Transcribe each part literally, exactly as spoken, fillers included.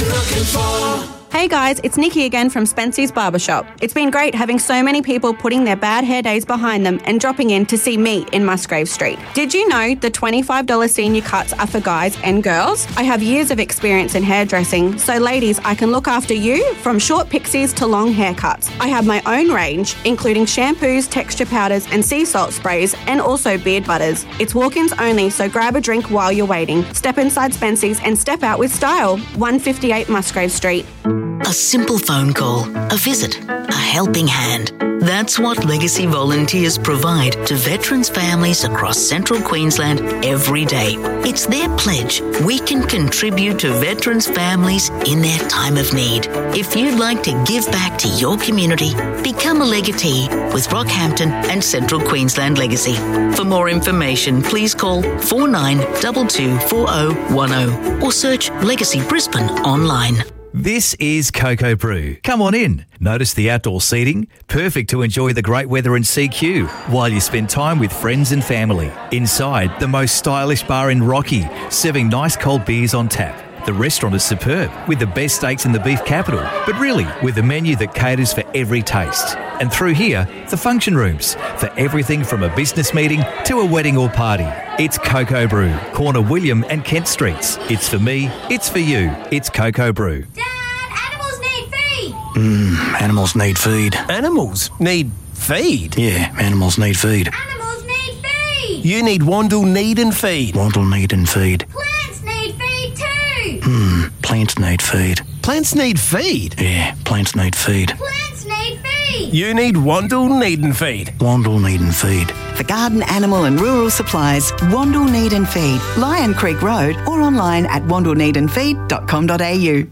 been looking for. Hey guys, it's Nikki again from Spency's Barbershop. It's been great having so many people putting their bad hair days behind them and dropping in to see me in Musgrave Street. Did you know the twenty-five dollars senior cuts are for guys and girls? I have years of experience in hairdressing, so ladies, I can look after you from short pixies to long haircuts. I have my own range, including shampoos, texture powders and sea salt sprays, and also beard butters. It's walk-ins only, so grab a drink while you're waiting. Step inside Spency's and step out with style. one fifty-eight Musgrave Street. A simple phone call, a visit, a helping hand. That's what Legacy volunteers provide to veterans' families across central Queensland every day. It's their pledge we can contribute to veterans' families in their time of need. If you'd like to give back to your community, become a legatee with Rockhampton and Central Queensland Legacy. For more information, please call four nine two two four zero one zero or search Legacy Brisbane online. This is Cocoa Brew. Come on in. Notice the outdoor seating, perfect to enjoy the great weather in C Q while you spend time with friends and family. Inside, the most stylish bar in Rocky, serving nice cold beers on tap. The restaurant is superb, with the best steaks in the beef capital, but really with a menu that caters for every taste. And through here, the function rooms, for everything from a business meeting to a wedding or party. It's Cocoa Brew, corner William and Kent Streets. It's for me, it's for you, it's Cocoa Brew. Dad, animals need feed! Mmm, animals need feed. Animals need feed? Yeah, animals need feed. Animals need feed! You need Wandle Need and Feed. Wandle need and feed. Plants need feed too! Hmm, plants need feed. Plants need feed? Yeah, plants need feed. Plants need feed! You need Wandle Need and Feed. Wandle need and feed. For garden, animal and rural supplies, Wandle Need and Feed, Lion Creek Road, or online at wandle need and feed dot com dot a u.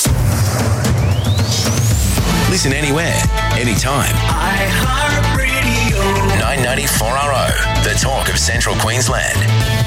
Listen anywhere, anytime. iHeartRadio. nine ninety-four R O, the talk of Central Queensland.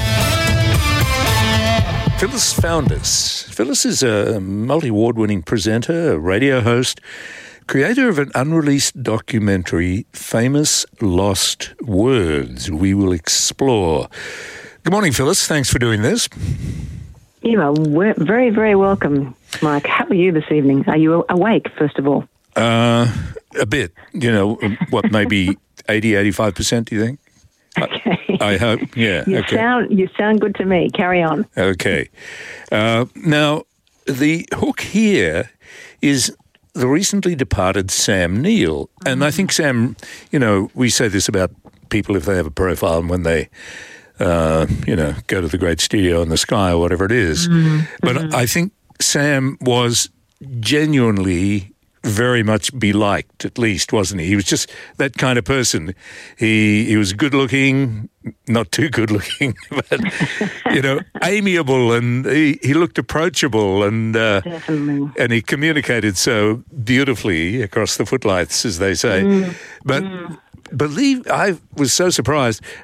Phyllis Founders. Phyllis is a multi-award winning presenter, a radio host, creator of an unreleased documentary, Famous Lost Words, we will explore. Good morning, Phyllis. Thanks for doing this. You are very, very welcome, Mike. How are you this evening? Are you awake, first of all? Uh, a bit. You know, what, maybe eighty, eighty-five percent, do you think? Okay. I, I hope, yeah. You okay. sound you sound good to me. Carry on. Okay. Uh, now, the hook here is the recently departed Sam Neill. And I think Sam, you know, we say this about people if they have a profile and when they, uh, you know, go to the great studio in the sky or whatever it is. Mm-hmm. But mm-hmm. I think Sam was genuinely very much be-liked, at least, wasn't he? He was just that kind of person. He he was good-looking, not too good-looking, but, you know, amiable, and he, he looked approachable, and uh, Definitely. and he communicated so beautifully across the footlights, as they say. Mm. But... Mm. Believe I was so surprised.